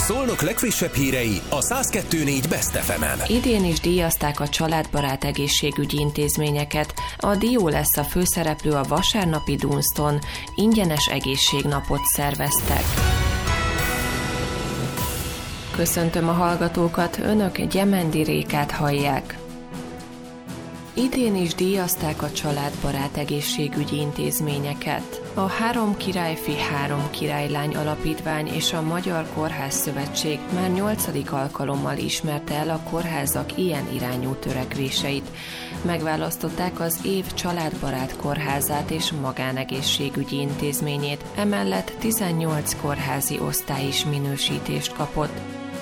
Szolnok legfrissebb hírei a 102.4 Best FM-en. Idén is díjazták a családbarát egészségügyi intézményeket. A dió lesz a főszereplő a vasárnapi Dunston. Ingyenes egészségnapot szerveztek. Köszöntöm a hallgatókat, önök Gyemendi Rékát hallják. Idén is díjazták a családbarát egészségügyi intézményeket. A Három Királyfi, Három Királylány Alapítvány és a Magyar Kórház Szövetség már 8. alkalommal ismerte el a kórházak ilyen irányú törekvéseit. Megválasztották az év családbarát kórházát és magánegészségügyi intézményét, emellett 18 kórházi osztály is minősítést kapott.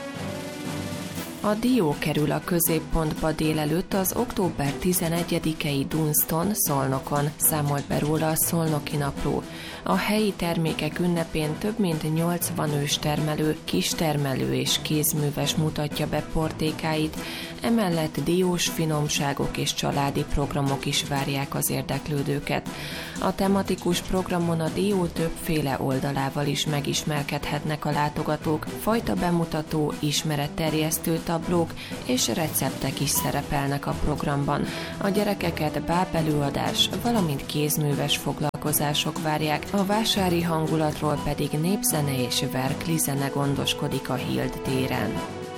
A dió kerül a középpontba délelőtt az október 11-i Dunston, Szolnokon, számolt be róla a Szolnoki Napló. A helyi termékek ünnepén több mint 80 őstermelő, kistermelő és kézműves mutatja be portékáit, emellett diós finomságok és családi programok is várják az érdeklődőket. A tematikus programon a dió többféle oldalával is megismerkedhetnek a látogatók, fajta bemutató, ismeretterjesztő tablók és receptek is szerepelnek a programban. A gyerekeket bábelőadás, valamint kézműves foglalkozások várják, a vásári hangulatról pedig népzene és verkli zene gondoskodik a Hild téren.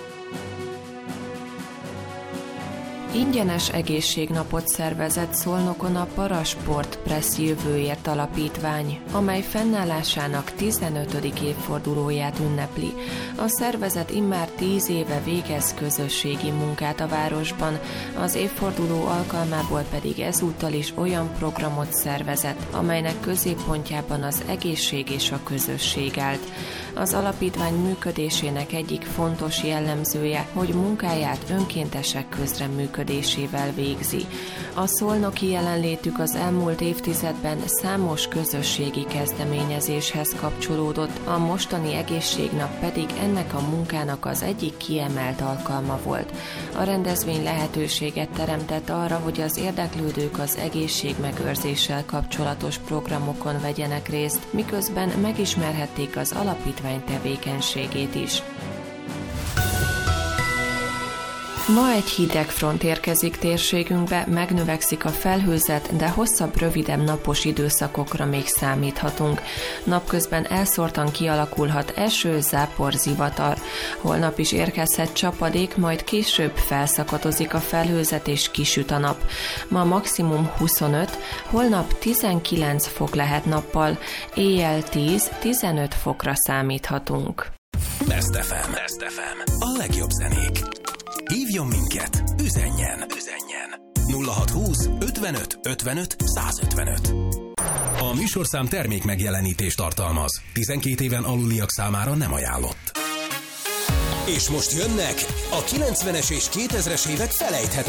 Ingyenes egészségnapot szervezett Szolnokon a Parasport Press Jövőért Alapítvány, amely fennállásának 15. évfordulóját ünnepli. A szervezet immár 10 éve végez közösségi munkát a városban, az évforduló alkalmából pedig ezúttal is olyan programot szervezett, amelynek középpontjában az egészség és a közösség állt. Az alapítvány működésének egyik fontos jellemzője, hogy munkáját önkéntesek közreműködésével végzi. A szolnoki jelenlétük az elmúlt évtizedben számos közösségi kezdeményezéshez kapcsolódott, a mostani egészségnap pedig ennek a munkának az egyik kiemelt alkalma volt. A rendezvény lehetőséget teremtett arra, hogy az érdeklődők az egészségmegőrzéssel kapcsolatos programokon vegyenek részt, miközben megismerhették az alapítvány tevékenységét is. Ma egy hideg front érkezik térségünkbe, megnövekszik a felhőzet, de hosszabb, rövidebb napos időszakokra még számíthatunk. Napközben elszórtan kialakulhat eső, zápor, zivatar. Holnap is érkezhet csapadék, majd később felszakadozik a felhőzet és kisüt a nap. Ma maximum 25, holnap 19 fok lehet nappal, éjjel 10-15 fokra számíthatunk. Best FM. A legjobb zenék. Hívjon minket, üzenjen. 0620 55 55 155. A műsorszám termék megjelenítést tartalmaz. 12 éven aluliak számára nem ajánlott. És most jönnek a 90-es és 2000-es évek felejthetetlen